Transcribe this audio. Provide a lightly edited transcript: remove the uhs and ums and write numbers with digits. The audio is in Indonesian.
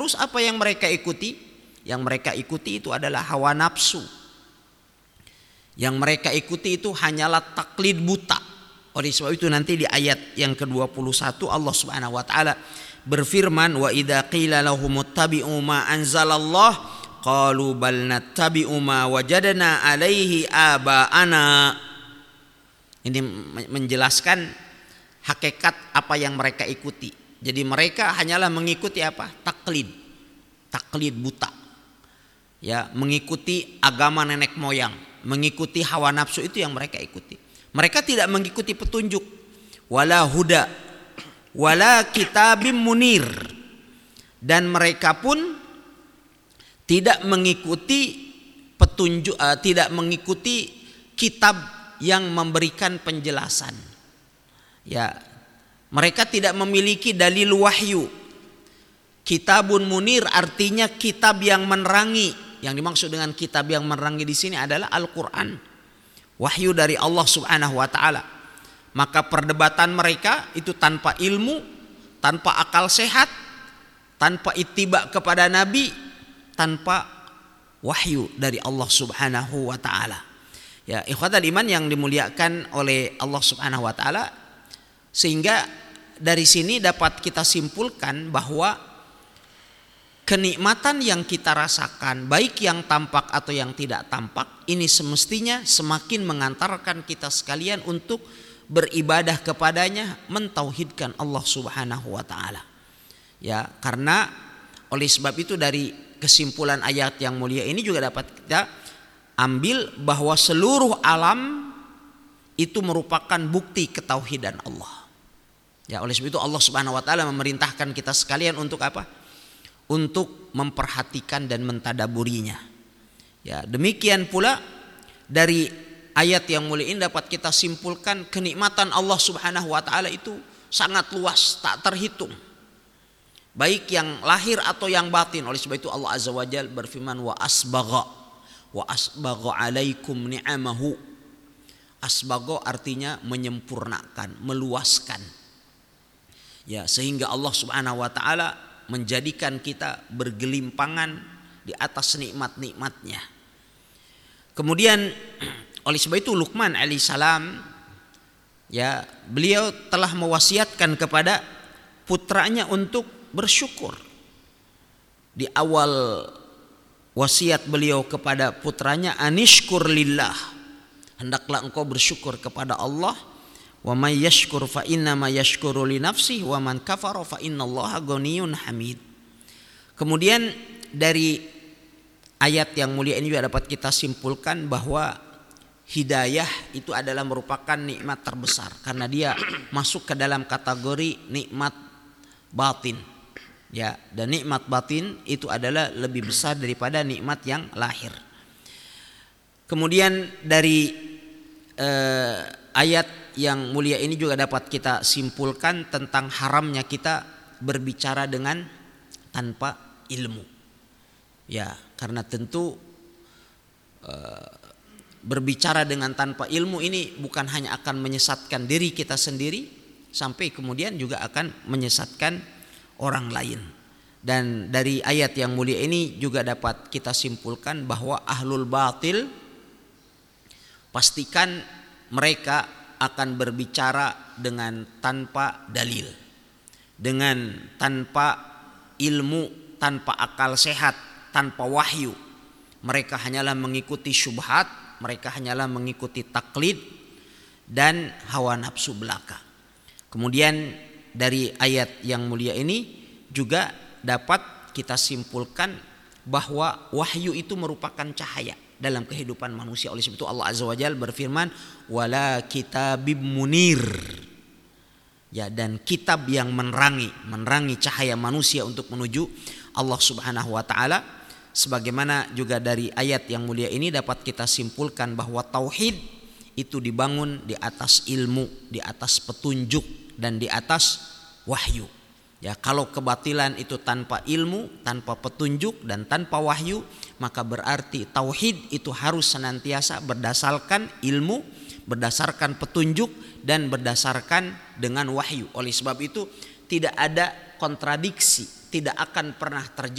terus apa yang mereka ikuti? Yang mereka ikuti itu adalah hawa nafsu. Yang mereka ikuti itu hanyalah taklid buta. Oleh sebab itu nanti di ayat yang ke-21 Allah Subhanahu wa taala berfirman, wa idza qila lahum ittabi'u ma anzalallah qalu bal nattabi'u ma wajadna alaihi aba'ana. Ini menjelaskan hakikat apa yang mereka ikuti. Jadi mereka hanyalah mengikuti apa? Taklid buta. Ya, mengikuti agama nenek moyang, mengikuti hawa nafsu, itu yang mereka ikuti. Mereka tidak mengikuti petunjuk, wala huda, wala kitabim munir, dan mereka pun tidak mengikuti petunjuk, tidak mengikuti kitab yang memberikan penjelasan. Ya, mereka tidak memiliki dalil wahyu. Kitabun munir artinya kitab yang menerangi. Yang dimaksud dengan kitab yang menerangi di sini adalah Al-Quran, wahyu dari Allah Subhanahu wa taala. Maka perdebatan mereka itu tanpa ilmu, tanpa akal sehat, tanpa ittiba kepada Nabi, tanpa wahyu dari Allah Subhanahu wa taala. Ya, ikhwatal iman yang dimuliakan oleh Allah Subhanahu wa taala, sehingga dari sini dapat kita simpulkan bahwa kenikmatan yang kita rasakan, baik yang tampak atau yang tidak tampak, ini semestinya semakin mengantarkan kita sekalian untuk beribadah kepadanya, mentauhidkan Allah Subhanahu wa taala. Ya, karena oleh sebab itu dari kesimpulan ayat yang mulia ini juga dapat kita ambil bahwa seluruh alam itu merupakan bukti ketauhidan Allah. Ya, oleh sebab itu Allah Subhanahu wa taala memerintahkan kita sekalian untuk apa? Untuk memperhatikan dan mentadaburinya. Ya, demikian pula dari ayat yang mulia ini dapat kita simpulkan kenikmatan Allah Subhanahu wa taala itu sangat luas, tak terhitung. Baik yang lahir atau yang batin. Oleh sebab itu Allah Azza wa Jalla berfirman, wa asbagha alaikum ni'amahu. Asbagha artinya menyempurnakan, meluaskan. Ya, sehingga Allah Subhanahu wa taala menjadikan kita bergelimpangan di atas nikmat-nikmatnya. Kemudian oleh sebab itu Luqman alaihissalam, ya, beliau telah mewasiatkan kepada putranya untuk bersyukur. Di awal wasiat beliau kepada putranya, anishkur lillah, hendaklah engkau bersyukur kepada Allah. Wa may yashkur fa inna ma yashkuru li nafsihi wa man kafara fa innallaha ghaniyyun hamid. Kemudian dari ayat yang mulia ini juga dapat kita simpulkan bahwa hidayah itu adalah merupakan nikmat terbesar karena dia masuk ke dalam kategori nikmat batin. Ya, dan nikmat batin itu adalah lebih besar daripada nikmat yang lahir. Kemudian dari ayat yang mulia ini juga dapat kita simpulkan tentang haramnya kita berbicara dengan tanpa ilmu. Ya, karena tentu berbicara dengan tanpa ilmu ini bukan hanya akan menyesatkan diri kita sendiri, sampai kemudian juga akan menyesatkan orang lain. Dan dari ayat yang mulia ini juga dapat kita simpulkan bahwa ahlul batil pastikan mereka akan berbicara dengan tanpa dalil, dengan tanpa ilmu, tanpa akal sehat, tanpa wahyu. Mereka hanyalah mengikuti syubhat, mereka hanyalah mengikuti taklid dan hawa nafsu belaka. Kemudian dari ayat yang mulia ini juga dapat kita simpulkan bahwa wahyu itu merupakan cahaya dalam kehidupan manusia. Oleh sebab itu Allah Azza wa Jalla berfirman, wala kitabim munir. Ya, dan kitab yang menerangi cahaya manusia untuk menuju Allah Subhanahu wa taala. Sebagaimana juga dari ayat yang mulia ini dapat kita simpulkan bahwa tauhid itu dibangun di atas ilmu, di atas petunjuk, dan di atas wahyu. Ya, kalau kebatilan itu tanpa ilmu, tanpa petunjuk, dan tanpa wahyu, maka berarti tauhid itu harus senantiasa berdasarkan ilmu, berdasarkan petunjuk, dan berdasarkan dengan wahyu. Oleh sebab itu tidak ada kontradiksi, tidak akan pernah terjadi